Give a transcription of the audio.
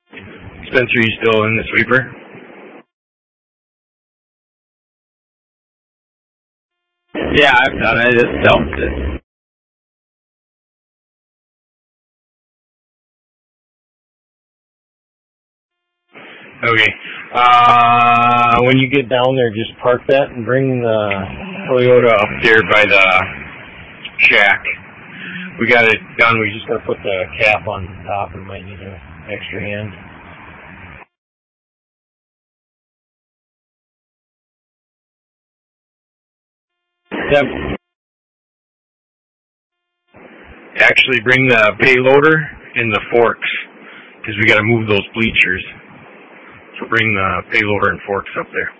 Spencer, you still in the sweeper? Yeah, I've done it. It helps it. Okay. When you get down there, just park that and bring the Toyota up there by the shack. We got it done. We just got to put the cap on the top and might need an extra hand. Yep. Actually, bring the payloader and the forks because we got to move those bleachers. So bring the payloader and forks up there.